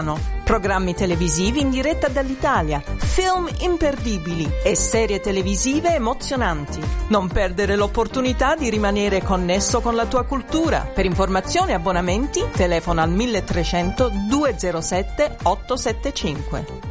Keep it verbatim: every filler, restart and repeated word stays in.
Programmi televisivi in diretta dall'Italia, film imperdibili e serie televisive emozionanti. Non perdere l'opportunità di rimanere connesso con la tua cultura. Per informazioni e abbonamenti telefona al milletrecento duecentosette ottocentosettantacinque.